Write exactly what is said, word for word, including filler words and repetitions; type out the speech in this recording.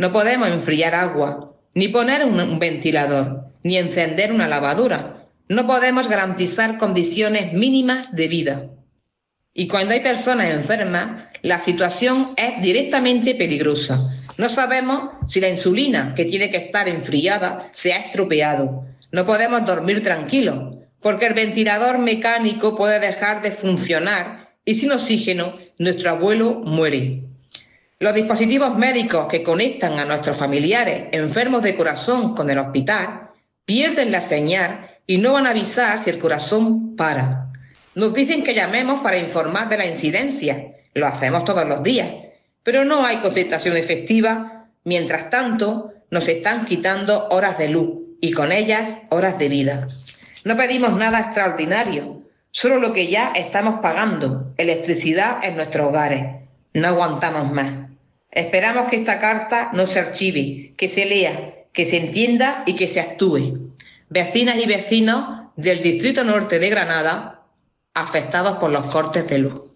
No podemos enfriar agua, ni poner un ventilador, ni encender una lavadora. No podemos garantizar condiciones mínimas de vida. Y cuando hay personas enfermas, la situación es directamente peligrosa. No sabemos si la insulina, que tiene que estar enfriada, se ha estropeado. No podemos dormir tranquilos, porque el ventilador mecánico puede dejar de funcionar y sin oxígeno nuestro abuelo muere. Los dispositivos médicos que conectan a nuestros familiares enfermos de corazón con el hospital pierden la señal y no van a avisar si el corazón para. Nos dicen que llamemos para informar de la incidencia. Lo hacemos todos los días, pero no hay contestación efectiva. Mientras tanto, nos están quitando horas de luz y con ellas horas de vida. No pedimos nada extraordinario, solo lo que ya estamos pagando, electricidad en nuestros hogares. No aguantamos más. Esperamos que esta carta no se archive, que se lea, que se entienda y que se actúe. Vecinas y vecinos del Distrito Norte de Granada afectados por los cortes de luz.